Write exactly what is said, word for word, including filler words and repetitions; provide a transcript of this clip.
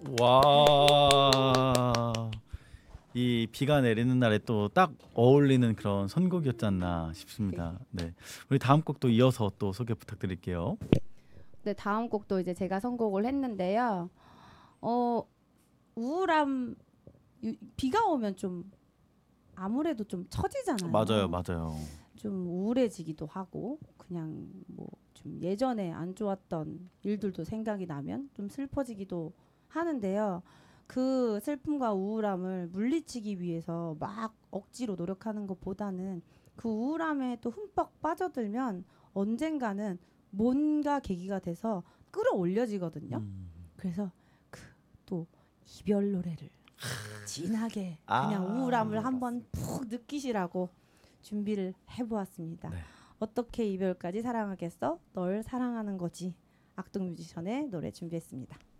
와. 이 비가 내리는 날에 또 딱 어울리는 그런 선곡이었지 않나 싶습니다. 네. 우리 다음 곡도 이어서 또 소개 부탁드릴게요. 네, 다음 곡도 이제 제가 선곡을 했는데요. 어, 우울함 유- 비가 오면 좀 아무래도 좀 맞아요, 처지잖아요. 맞아요. 좀 우울해지기도 하고 그냥 뭐 좀 예전에 안 좋았던 일들도 생각이 나면 좀 슬퍼지기도 하는데요. 그 슬픔과 우울함을 물리치기 위해서 막 억지로 노력하는 것보다는 그 우울함에 또 흠뻑 빠져들면 언젠가는 뭔가 계기가 돼서 끌어올려지거든요. 음. 그래서 그 또 이별 노래를 진하게 그냥 우울함을 아. 한번 푹 느끼시라고 준비를 해보았습니다. 네. 어떻게 이별까지 사랑하겠어? 널 사랑하는 거지. 악동 뮤지션의 노래 준비했습니다.